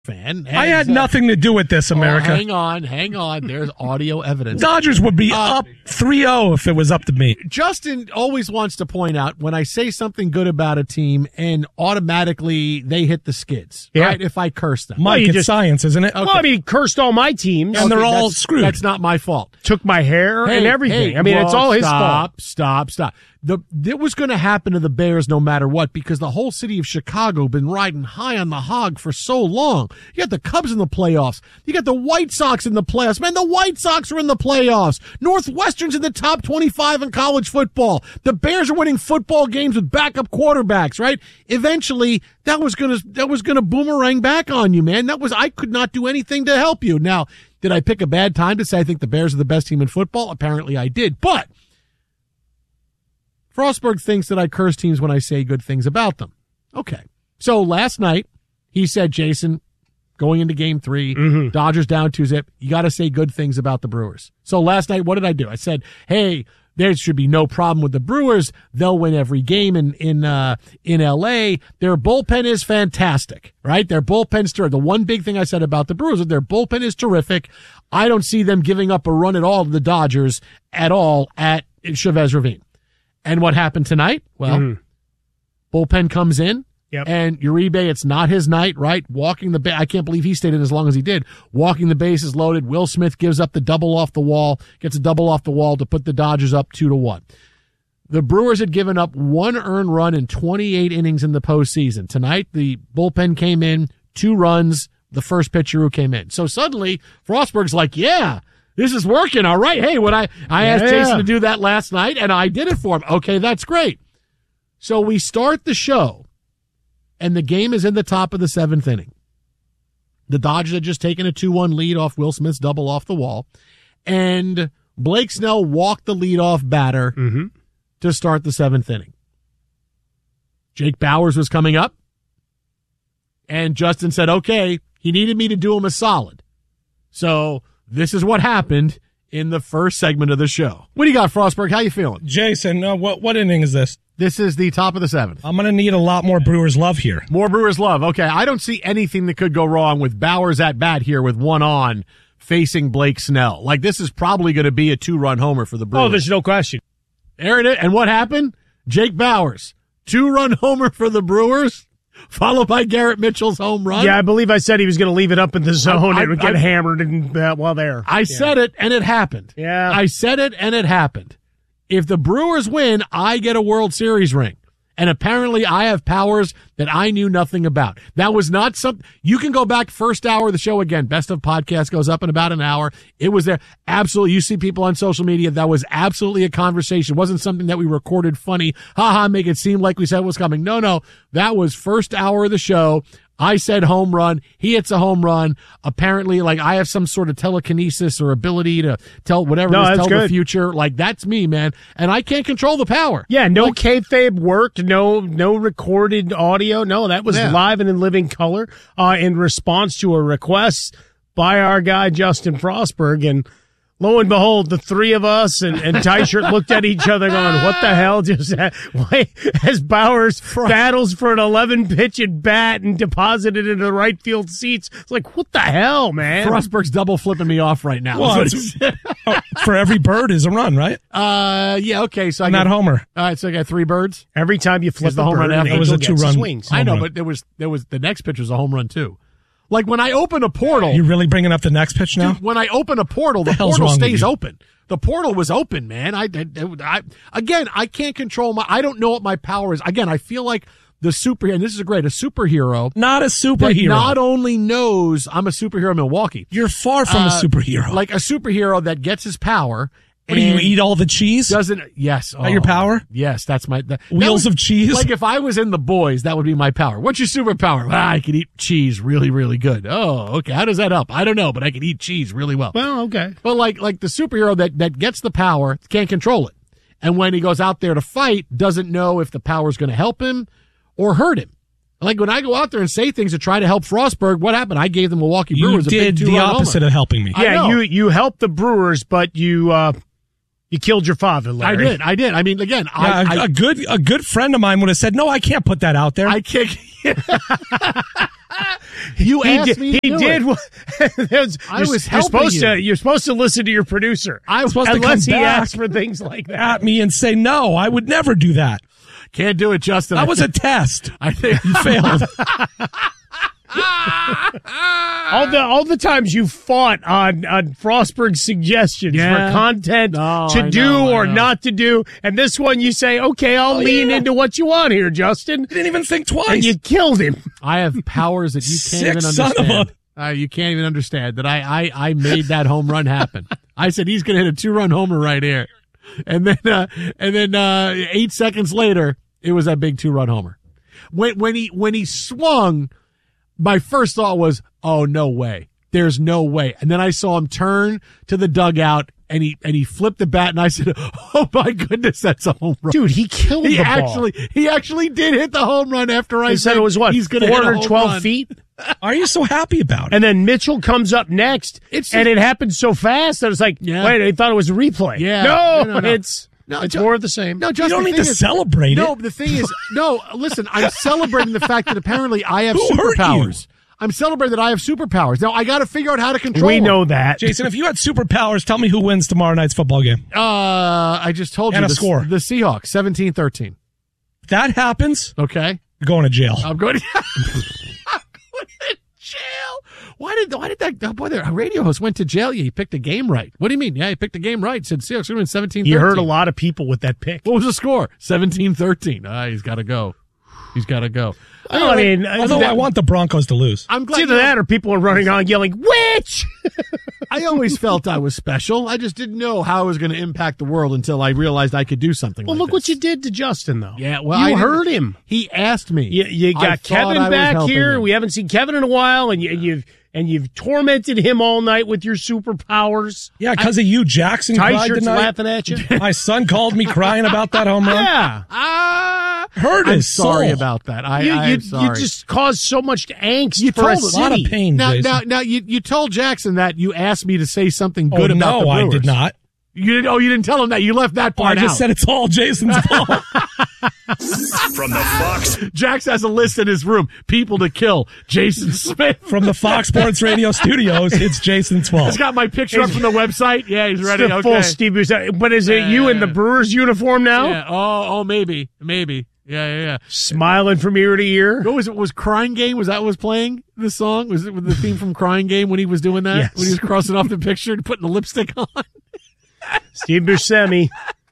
fan. I had nothing to do with this, America. Hang on. There's audio evidence. Dodgers would be up 3-0 if it was up to me. Justin always wants to point out when I say something good about a team and automatically they hit the skids, right? If I curse them. Mike, it's science, isn't it? Okay. Well, I mean, cursed all my teams. And they're all screwed. That's not my fault. Took my hair and everything. It's all his fault. Stop. It was going to happen to the Bears no matter what because the whole city of Chicago been riding high on the hog for so long. You got the Cubs in the playoffs. You got the White Sox in the playoffs. Man, the White Sox are in the playoffs. Northwestern's in the top 25 in college football. The Bears are winning football games with backup quarterbacks, right? Eventually, that was going to boomerang back on you, man. I could not do anything to help you. Now, did I pick a bad time to say I think the Bears are the best team in football? Apparently I did. But Frostberg thinks that I curse teams when I say good things about them. Okay. So last night, he said, Jason, going into game 3, Dodgers down 2-0, you got to say good things about the Brewers. So last night, what did I do? I said, hey, there should be no problem with the Brewers. They'll win every game in L.A. Their bullpen is fantastic, right? Their bullpen's terrific. The one big thing I said about the Brewers is their bullpen is terrific. I don't see them giving up a run at all to the Dodgers at all at Chavez Ravine. And what happened tonight? Well, bullpen comes in, and Uribe, it's not his night, right? Walking the base. I can't believe he stayed in as long as he did. Walking the bases loaded. Will Smith gives up the double off the wall, gets a double off the wall to put the Dodgers up 2-1. The Brewers had given up 1 earned run in 28 innings in the postseason. Tonight, the bullpen came in, 2 runs, the first pitcher who came in. So suddenly, Frostberg's like, yeah, this is working, all right. Hey, when I asked Jason to do that last night, and I did it for him. Okay, that's great. So we start the show, and the game is in the top of the 7th inning. The Dodgers had just taken a 2-1 lead off Will Smith's double off the wall, and Blake Snell walked the leadoff batter to start the 7th inning. Jake Bauers was coming up, and Justin said, okay, he needed me to do him a solid. So this is what happened in the first segment of the show. What do you got, Frostberg? How you feeling? Jason, what inning is this? This is the top of the 7th. I'm going to need a lot more Brewers love here. More Brewers love. Okay, I don't see anything that could go wrong with Bauers at bat here with 1 on facing Blake Snell. Like, this is probably going to be a 2-run homer for the Brewers. Oh, there's no question. Aaron, and what happened? Jake Bauers, 2-run homer for the Brewers, followed by Garrett Mitchell's home run. Yeah, I believe I said he was going to leave it up in the zone and would get hammered while there. I said it, and it happened. Yeah. I said it, and it happened. If the Brewers win, I get a World Series ring. And apparently I have powers that I knew nothing about. That was not something. You can go back first hour of the show again. Best of podcast goes up in about an hour. It was there. Absolutely. You see people on social media. That was absolutely a conversation. It wasn't something that we recorded funny. Make it seem like we said it was coming. No. That was first hour of the show. I said home run. He hits a home run. Apparently, like, I have some sort of telekinesis or ability to tell the future. Like, that's me, man. And I can't control the power. Yeah, no kayfabe worked. No recorded audio. No, that was live and in living color in response to a request by our guy, Justin Frostberg. And lo and behold, the three of us and Tyshirt looked at each other going, what the hell just wait, as Bauers battles for an 11-pitch at bat and deposited into the right field seats. It's like, what the hell, man? Frostberg's double flipping me off right now. Well, for every bird is a run, right? Yeah, okay. So not homer. All right, so I got 3 birds. Every time you flip the home run after it was a 2-run swings. I know, but there was the next pitch was a home run too. Like, when I open a portal... You really bringing up the next pitch now? Dude, when I open a portal, the portal stays open. The portal was open, man. I can't control I don't know what my power is. Again, I feel like the superhero, and this is a superhero. Not a superhero. That not only knows I'm a superhero in Milwaukee. You're far from a superhero. Like a superhero that gets his power... What, do you eat all the cheese? Yes. Is that your power? Yes, that's my... Wheels of cheese? Like, if I was in The Boys, that would be my power. What's your superpower? Well, I can eat cheese really, really good. Oh, okay. How does that help? I don't know, but I can eat cheese really well. Well, okay. But like the superhero that gets the power can't control it. And when he goes out there to fight, doesn't know if the power's going to help him or hurt him. Like, when I go out there and say things to try to help Frostberg, what happened? I gave the Milwaukee Brewers a big 2-run homer. You did the opposite of helping me. Yeah, you helped the Brewers, but you killed your father, Larry. I did. I mean, again, a good friend of mine would have said, "No, I can't put that out there. I can't." You asked me to do it. You're supposed to listen to your producer. I was supposed to come he back asks for things like that at me and say, no, I would never do that. Can't do it, Justin. That was a test. I think you failed. All the times you fought on Frostberg's suggestions for content to do or not to do, and this one you say, okay, I'll lean into what you want here, Justin. You didn't even think twice. And you killed him. I have powers that you can't even understand. You can't even understand that I made that home run happen. I said he's going to hit a 2-run homer right here, and then 8 seconds later, it was that big 2-run homer. When he swung. My first thought was, oh, no way. There's no way. And then I saw him turn to the dugout and he flipped the bat and I said, oh my goodness, that's a home run. Dude, he killed the ball. He actually did hit the home run after I said it was what? He's going to hit 412 feet? Are you so happy about it? And then Mitchell comes up next and it happened so fast that it's like, wait, I thought it was a replay. Yeah. No. It's more of the same. No, you don't need to celebrate it. No, the thing is, listen, I'm celebrating the fact that apparently I have superpowers. I'm celebrating that I have superpowers. Now, I got to figure out how to control them. We know that. Jason, if you had superpowers, tell me who wins tomorrow night's football game. I just told you. And a score. The Seahawks, 17-13. If that happens, okay, you're going to jail. I'm going to jail. Why did that? Oh boy, the radio host went to jail. Yeah, he picked a game right. What do you mean? Yeah, he picked a game right. Said Seahawks win 17-13. He hurt a lot of people with that pick. What was the score? 17-13. He's got to go. He's got to go. Although I want the Broncos to lose. I'm glad either that or people are running on yelling, "Witch!" I always felt I was special. I just didn't know how it was going to impact the world until I realized I could do something. Well, like look this. what you did to Justin, though. Yeah, well, you heard him. He asked me. You got Kevin back here. We haven't seen Kevin in a while, and you've tormented him all night with your superpowers. Yeah, because of you, Jackson. T-shirts laughing at you. My son called me crying about that home run. Yeah. Hurt I'm his sorry soul. about that. I'm sorry. You just caused so much angst. You for told a lot of pain. Now, Jason. you told Jackson that you asked me to say something good about the No, Brewers. I did not. You didn't tell him that. You left that part out. I just said it's all Jason's fault. From the Fox. Jax has a list in his room. People to kill. Jason Smith. From the Fox Sports Radio studios, it's Jason's fault. He's got my picture up from the website. Yeah, he's ready. It's the full Steve Buscemi. But is it you in the Brewers uniform now? Yeah. Oh, maybe. Yeah. Smiling from ear to ear. What was it? Was Crying Game? Was that what was playing the song? Was it with the theme from Crying Game when he was doing that? Yes. When he was crossing off the picture and putting the lipstick on? Steve Buscemi.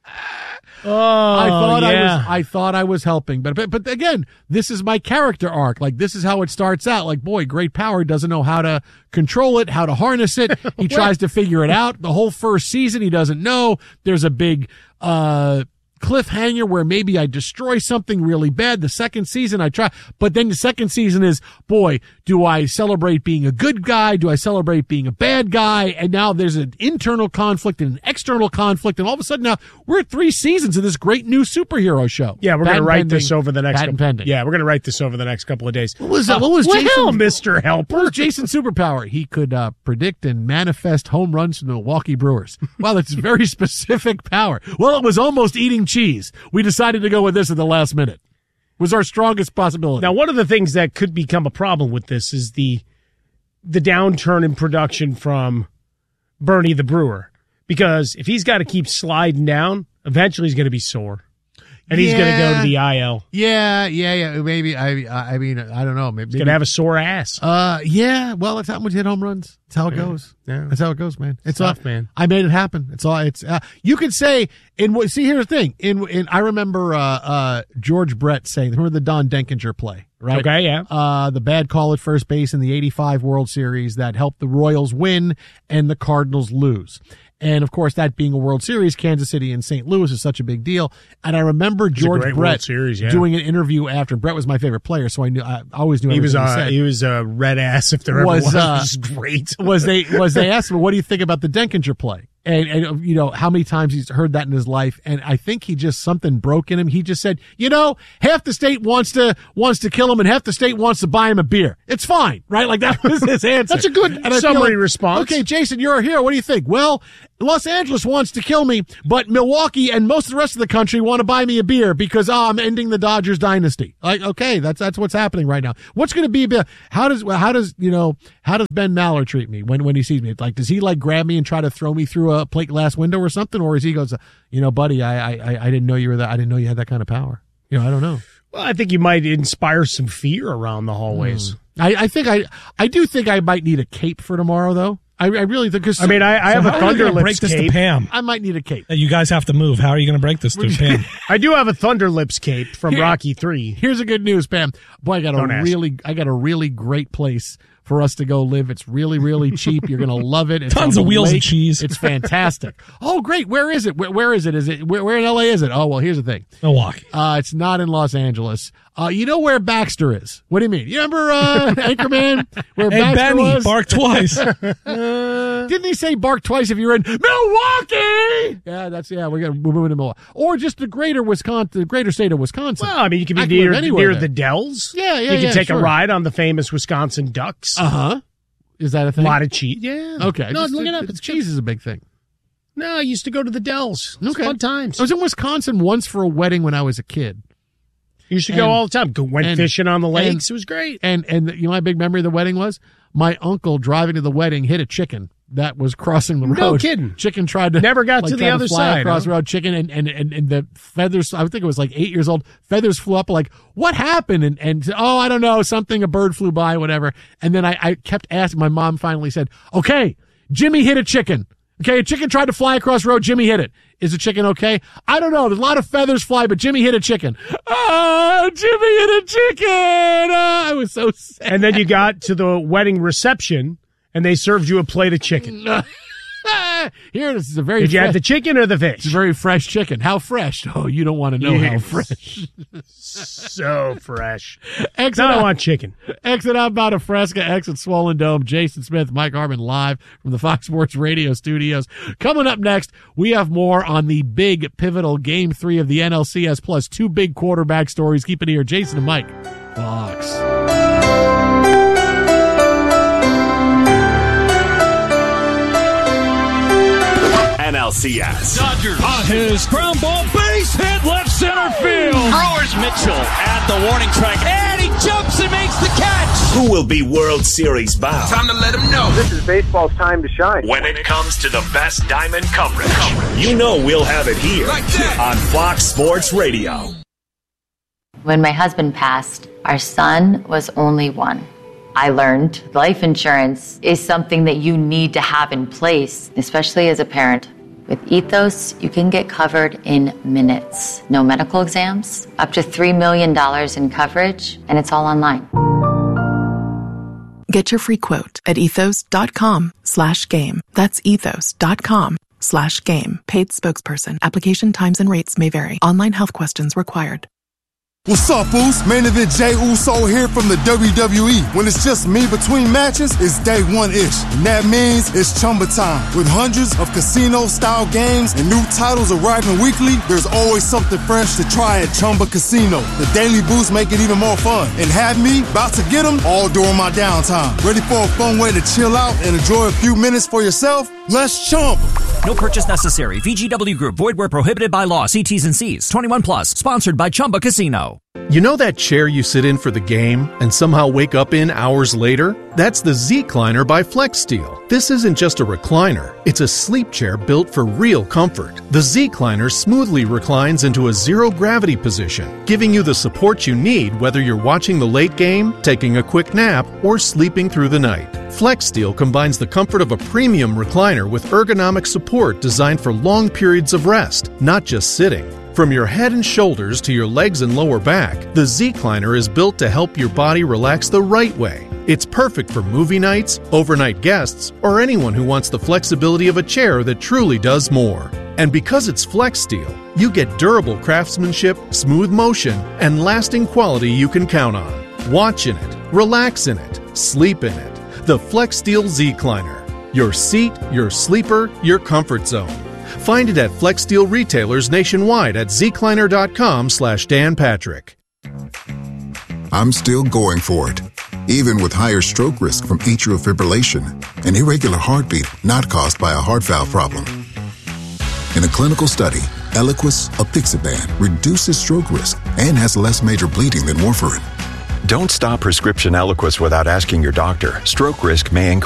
I thought I was helping, but again, this is my character arc. Like, this is how it starts out. Like, boy, great power, doesn't know how to control it, how to harness it. He tries to figure it out. The whole first season, he doesn't know. There's a big cliffhanger where maybe I destroy something really bad. The second season I try, but then the second season is, boy, do I celebrate being a good guy? Do I celebrate being a bad guy? And now there's an internal conflict and an external conflict, and all of a sudden now we're at 3 seasons of this great new superhero show. Yeah, we're going to write this over the next pending. Yeah, we're going to write this over the next couple of days. What was Jason, Mr. Helper? What was Jason's superpower? He could predict and manifest home runs from the Milwaukee Brewers. Wow, that's a very specific power. Well, it was almost eating cheese. We decided to go with this at the last minute. Was our strongest possibility. Now, one of the things that could become a problem with this is the downturn in production from Bernie the Brewer. Because if he's got to keep sliding down, eventually he's going to be sore. And he's going to go to the IL. Yeah. Maybe. I mean, I don't know. Maybe he's going to have a sore ass. Yeah. Well, it's how much hit home runs. That's how it goes. Yeah. That's how it goes, man. It's tough, man. I made it happen. You could say see, here's the thing. I remember, George Brett saying, remember the Don Denkinger play, right? Okay. Yeah. The bad call at first base in the 85 World Series that helped the Royals win and the Cardinals lose. And, of course, that being a World Series, Kansas City and St. Louis is such a big deal. And I remember George Brett doing an interview after. Brett was my favorite player, so I always knew everything he said. He was a red ass if there ever was. It was great. They asked him, what do you think about the Denkinger play? And you know, how many times he's heard that in his life. And I think something broke in him. He just said, half the state wants to kill him and half the state wants to buy him a beer. It's fine, right? Like, that was his answer. That's a good summary response. Okay, Jason, you're here. What do you think? Well, Los Angeles wants to kill me, but Milwaukee and most of the rest of the country want to buy me a beer because I'm ending the Dodgers dynasty. Like, okay, that's what's happening right now. What's going to be? How does Ben Maller treat me when he sees me? Like, does he like grab me and try to throw me through a plate glass window or something, or is he goes, buddy, I didn't know you were that. I didn't know you had that kind of power. I don't know. Well, I think you might inspire some fear around the hallways. I do think I might need a cape for tomorrow, though. I really think. I have a Thunderlips break this cape. to Pam. I might need a cape. You guys have to move. How are you going to break this to Pam? I do have a Thunderlips cape from Rocky 3. Here's the good news, Pam. Boy, I got a really great place for us to go live. It's really, really cheap. You're going to love it. It's tons of wheels and cheese. It's fantastic. Oh, great. Where is it? Where is it? Where in LA is it? Oh, well, here's the thing. Milwaukee. It's not in Los Angeles. You know where Baxter is? What do you mean? You remember Anchorman? Where hey, Baxter Benny, was? bark twice. Didn't he say bark twice if you're in Milwaukee? We're moving to Milwaukee. Or just the greater Wisconsin, the greater state of Wisconsin. Well, I mean, you can be near the Dells. Yeah, you can take a ride on the famous Wisconsin Ducks. Is that a thing? A lot of cheese. Yeah. Okay. No, look it up. Cheese is a big thing. No, I used to go to the Dells. Okay. Fun times. I was in Wisconsin once for a wedding when I was a kid. You used to go all the time. Went fishing on the lakes. It was great. And my big memory of the wedding was my uncle driving to the wedding hit a chicken that was crossing the road. No kidding. Chicken tried to never got to the other side. Across the road, chicken and the feathers. I think it was like 8 years old. Feathers flew up. Like, what happened? And I don't know. A bird flew by, whatever. And then I kept asking. My mom finally said, "Okay, Jimmy hit a chicken. Okay, a chicken tried to fly across the road. Jimmy hit it. Is the chicken okay? I don't know. There's a lot of feathers fly, but Jimmy hit a chicken. Jimmy hit a chicken. I was so sad. And then you got to the wedding reception, and they served you a plate of chicken. Here, this is a very. Did you have the chicken or the fish? It's a very fresh chicken. How fresh? Oh, you don't want to know how fresh. So fresh. I want chicken. Exit out about a Fresca, exit Swollen Dome. Jason Smith, Mike Harmon live from the Fox Sports Radio studios. Coming up next, we have more on the big pivotal Game 3 of the NLCS, plus two big quarterback stories. Keep it here. Jason and Mike, Fox. NLCS. Dodgers on his ground ball, base hit, left center field. Brewers Mitchell at the warning track, and he jumps and makes the catch. Who will be World Series bound? Time to let him know. This is baseball's time to shine. When it comes to the best diamond coverage, you know we'll have it here on Fox Sports Radio. When my husband passed, our son was only one. I learned life insurance is something that you need to have in place, especially as a parent. With Ethos, you can get covered in minutes. No medical exams, up to $3 million in coverage, and it's all online. Get your free quote at ethos.com/game. That's ethos.com/game. Paid spokesperson. Application times and rates may vary. Online health questions required. What's up, Uso? Main event Jey Uso here from the WWE. When it's just me between matches, it's day one-ish. And that means it's Chumba time. With hundreds of casino-style games and new titles arriving weekly, there's always something fresh to try at Chumba Casino. The daily boosts make it even more fun. And have me about to get them all during my downtime. Ready for a fun way to chill out and enjoy a few minutes for yourself? Let's Chumba. No purchase necessary. VGW Group. Void where prohibited by law. See T's and C's. 21 plus. Sponsored by Chumba Casino. You know that chair you sit in for the game and somehow wake up in hours later? That's the Z-Cliner by FlexSteel. This isn't just a recliner. It's a sleep chair built for real comfort. The Z-Cliner smoothly reclines into a zero-gravity position, giving you the support you need whether you're watching the late game, taking a quick nap, or sleeping through the night. FlexSteel combines the comfort of a premium recliner with ergonomic support designed for long periods of rest, not just sitting. From your head and shoulders to your legs and lower back, the Z-Cliner is built to help your body relax the right way. It's perfect for movie nights, overnight guests, or anyone who wants the flexibility of a chair that truly does more. And because it's FlexSteel, you get durable craftsmanship, smooth motion, and lasting quality you can count on. Watch in it, relax in it, sleep in it. The FlexSteel Z-Cliner. Your seat, your sleeper, your comfort zone. Find it at FlexSteel retailers nationwide at zcliner.com/Dan Patrick. I'm still going for it, even with higher stroke risk from atrial fibrillation, an irregular heartbeat not caused by a heart valve problem. In a clinical study, Eliquis, apixaban, reduces stroke risk and has less major bleeding than warfarin. Don't stop prescription Eliquis without asking your doctor. Stroke risk may increase.